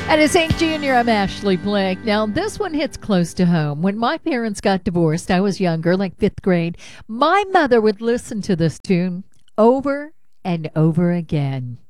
And it's Hank Jr. I'm Ashley Blake. Now, this one hits close to home. When my parents got divorced, I was younger, like fifth grade. My mother would listen to this tune over and over again.